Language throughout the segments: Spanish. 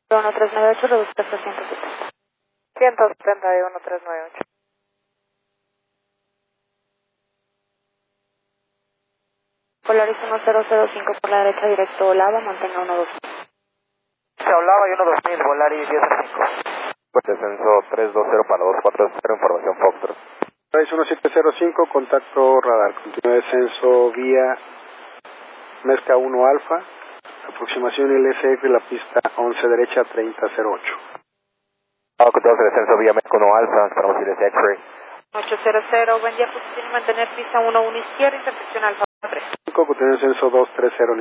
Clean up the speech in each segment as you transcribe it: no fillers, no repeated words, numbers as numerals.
1398, reduzca hasta 170. 171,398. Polaris 1005 por la derecha, directo Olava, mantenga 120. Se hablaba y 12000, Volaris 10-5. Pues descenso 320 para 240, información Foxtrot. Polaris 1705, contacto radar. Continúa descenso vía Mezca 1 Alfa. Aproximación LSF, la pista 11 derecha 3008. Continuamos el descenso vía Mezca 1 Alfa, esperamos ir desde X-Ray. 800, buen día, posición y mantener pista 11 izquierda, intersección Alfa 3. Continúa descenso 230.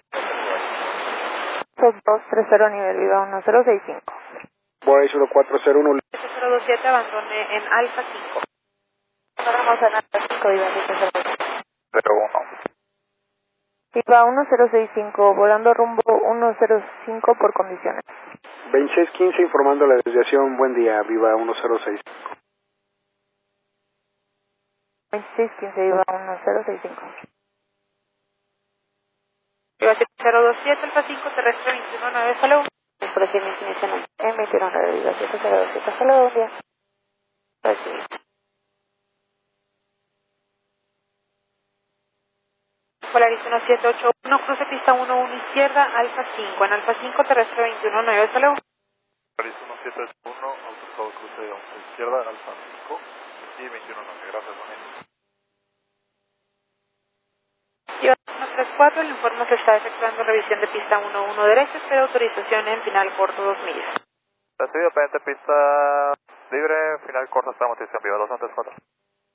230 nivel viva 1065. Polaris 1401. 027, abandone en Alfa 5. Vamos a Alfa 5, viva 01. Viva 1065, volando rumbo 105 por condiciones. 2615 informando la desviación. Buen día, viva 106. 2615, viva 1065. Viva 027, Alfa 5, terrestre 219, hello. Procedimiento inicial en 219, viva 7027, hello, buen día. Recibido. Polaris 1781, cruce pista 11 izquierda, Alfa 5. En Alfa 5, terrestre 219, hello. Polaris 1781, autorizado cruce 11 izquierda, Alfa 5 y 219, gracias, Daniel. Viva 134, el informe se está efectuando revisión de pista 11 derecha, espera autorización en final corto 2 millas. Recibido, pendiente pista libre, final corto, estamos en vivo, 234.